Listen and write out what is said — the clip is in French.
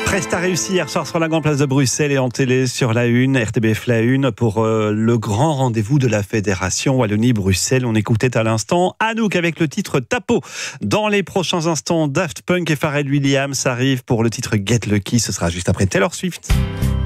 Presta réussi hier soir sur la grande place de Bruxelles et en télé sur la Une, RTBF la Une, pour le grand rendez-vous de la Fédération Wallonie-Bruxelles. On écoutait à l'instant Anouk avec le titre Tapo. Dans les prochains instants, Daft Punk et Pharrell Williams arrivent pour le titre Get Lucky. Ce sera juste après Taylor Swift.